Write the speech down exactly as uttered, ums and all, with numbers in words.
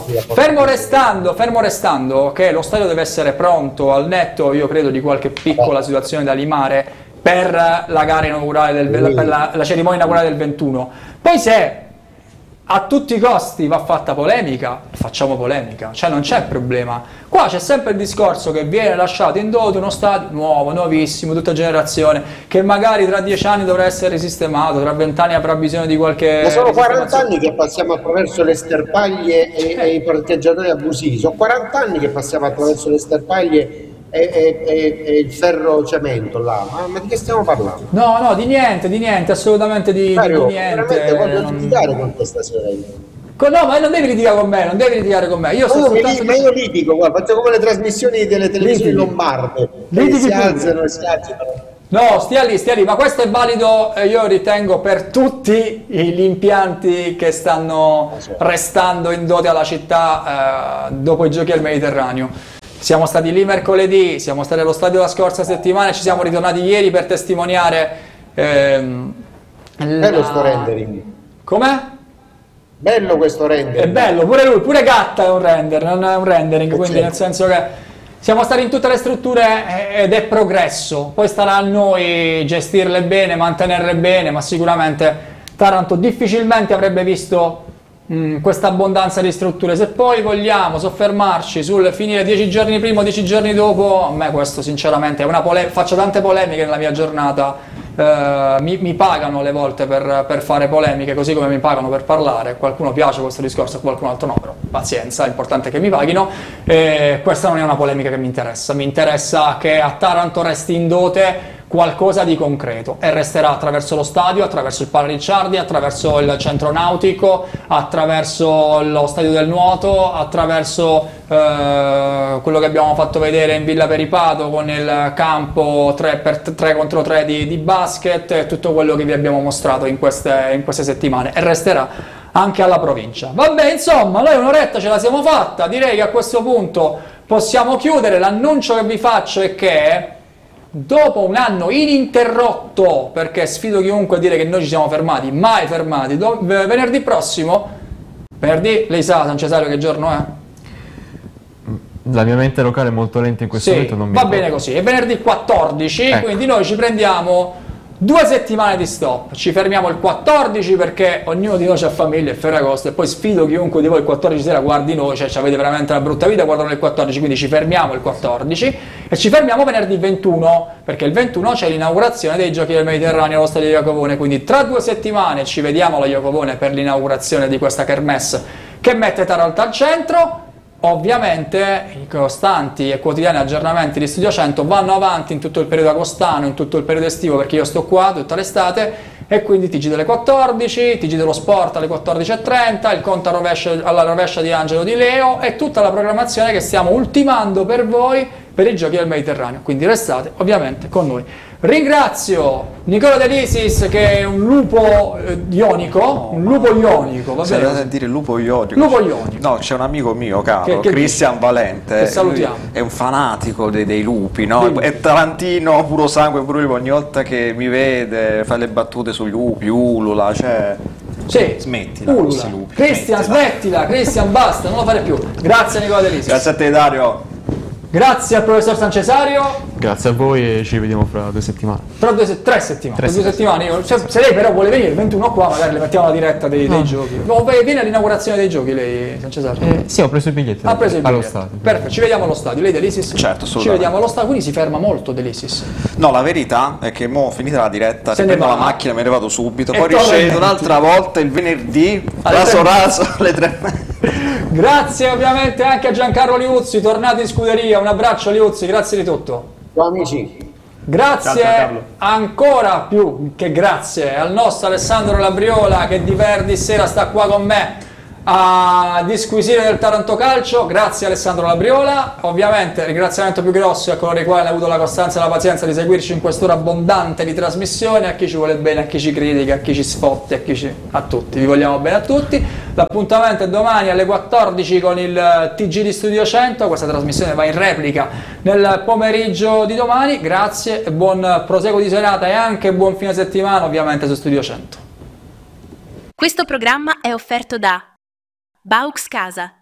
Fermo restando, fermo restando che lo stadio deve essere pronto al netto, io credo, di qualche piccola situazione da limare per la gara inaugurale del, per la, la cerimonia inaugurale del ventuno. Poi se a tutti i costi va fatta polemica, facciamo polemica, cioè non c'è problema. Qua c'è sempre il discorso che viene lasciato in dote uno stadio nuovo, nuovissimo, tutta generazione, che magari tra dieci anni dovrà essere risistemato, tra vent'anni avrà bisogno di qualche... Ma sono quaranta anni che passiamo attraverso le sterpaglie e, eh. e i parcheggiatori abusivi, sono quaranta anni che passiamo attraverso le sterpaglie e, e, e, e il ferro cemento là, ma, ma di che stiamo parlando? No, no, di niente, di niente, assolutamente di, Mario, di niente. Veramente voglio non... litigare con te stasera io. No, ma non devi litigare con me, non devi litigare con me. Io sto no, soltanto... ma io litigo, guarda, faccio come le trasmissioni delle televisioni Litighi. lombarde, che si alzano e si agitano. No, stia lì, stia lì, ma questo è valido, io ritengo, per tutti gli impianti che stanno restando in dote alla città eh, dopo i giochi al Mediterraneo. Siamo stati lì mercoledì, siamo stati allo stadio la scorsa settimana e ci siamo ritornati ieri per testimoniare ehm, bello la... sto rendering. Com'è? Bello questo rendering. È bello, pure lui, pure Gatta è un render, non è un rendering, e quindi certo. Nel senso che siamo stati in tutte le strutture ed è progresso, poi starà a noi gestirle bene, mantenerle bene, ma sicuramente Taranto difficilmente avrebbe visto Mm, questa abbondanza di strutture. Se poi vogliamo soffermarci sul finire dieci giorni prima o dieci giorni dopo, a me questo sinceramente è una polemica, faccio tante polemiche nella mia giornata, eh, mi, mi pagano alle volte per, per fare polemiche, così come mi pagano per parlare. A qualcuno piace questo discorso, a qualcun altro no, però pazienza, è importante che mi paghino. E questa non è una polemica che mi interessa, mi interessa che a Taranto resti in dote qualcosa di concreto e resterà attraverso lo stadio, attraverso il Pala Ricciardi, attraverso il centro nautico, attraverso lo stadio del nuoto, attraverso eh, quello che abbiamo fatto vedere in Villa Peripato con il campo tre per tre contro tre di, di basket e tutto quello che vi abbiamo mostrato in queste, in queste settimane, e resterà anche alla provincia. Vabbè, insomma, noi un'oretta ce la siamo fatta, direi che a questo punto possiamo chiudere. L'annuncio che vi faccio è che dopo un anno ininterrotto, perché sfido chiunque a dire che noi ci siamo fermati, mai fermati, do, venerdì prossimo, venerdì, lei sa San Cesario che giorno è? La mia mente locale è molto lenta in questo sì, momento, non mi va ricordo. bene così, è venerdì quattordici, ecco. Quindi noi ci prendiamo due settimane di stop, ci fermiamo il quattordici perché ognuno di noi ha famiglia e Ferragosto, e poi sfido chiunque di voi il quattordici sera guardi noi, cioè avete veramente una brutta vita, guardano il quattordici, quindi ci fermiamo il quattordici e ci fermiamo venerdì ventuno, perché il ventuno c'è l'inaugurazione dei Giochi del Mediterraneo allo stadio di Iacovone, quindi tra due settimane ci vediamo allo Iacovone per l'inaugurazione di questa kermesse che mette Taranto al centro. Ovviamente i costanti e quotidiani aggiornamenti di Studio cento vanno avanti in tutto il periodo agostano, in tutto il periodo estivo, perché io sto qua tutta l'estate, e quindi T G delle quattordici, T G dello sport alle quattordici e trenta, il conto alla rovescia, alla rovescia di Angelo Di Leo e tutta la programmazione che stiamo ultimando per voi per i Giochi del Mediterraneo, quindi restate ovviamente con noi. Ringrazio Nicola De Lisis, che è un lupo eh, ionico, no, un lupo ionico, va bene? Sai dire lupo ionico? Lupo ionico. No, c'è un amico mio caro, che, che Cristian dice? Valente, che salutiamo. È un fanatico dei, dei lupi, no? Dei è tarantino puro sangue, pure lui ogni volta che mi vede fa le battute sui lupi, ulula, cioè... Sì, smettila con questi lupi. Cristian, smettila, Cristian, basta, non lo fare più. Grazie Nicola De Lisis. Grazie a te Dario. Grazie al professor San Cesario. Grazie a voi e ci vediamo fra due settimane. Fra due, se- tre settimane. Tre Tra due settimane. Io, cioè, se lei però vuole venire il ventuno qua, magari le mettiamo la diretta dei, dei no. giochi. No, viene all'inaugurazione dei giochi lei, San Cesario? Eh, sì, ho preso il biglietto. Ha preso il biglietto. Allo stadio. Perfetto, ci vediamo allo stadio. Lei Delisis? Certo, assolutamente. Ci vediamo allo stadio, quindi si ferma molto Delisis. No, la verità è che mo finita la diretta, Se se ne prendo va. la macchina me ne vado subito, E poi torna riscedo il un'altra volta il venerdì, Alle raso tre. raso alle tre. Grazie ovviamente anche a Giancarlo Liuzzi, tornato in scuderia. Un abbraccio Liuzzi, grazie di tutto. Ciao amici. Grazie ancora più che grazie al nostro Alessandro Labriola, che di venerdì sera sta qua con me a disquisire del Taranto Calcio. Grazie Alessandro Labriola. Ovviamente ringraziamento più grosso a coloro i quali hanno avuto la costanza e la pazienza di seguirci in quest'ora abbondante di trasmissione, a chi ci vuole bene, a chi ci critica, a chi ci sfotte, a chi ci... a tutti, vi vogliamo bene a tutti. L'appuntamento è domani alle quattordici con il T G di Studio cento, questa trasmissione va in replica nel pomeriggio di domani. Grazie e buon proseguo di serata e anche buon fine settimana ovviamente su Studio cento. Questo programma è offerto da Baux Casa,